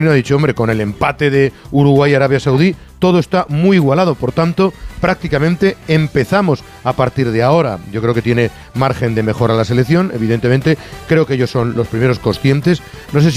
ha dicho, hombre, con el empate de Uruguay y Arabia Saudí, todo está muy igualado, por tanto, prácticamente empezamos a partir de ahora. Yo creo que tiene margen de mejora la selección, evidentemente, creo que ellos son los primeros conscientes. No sé si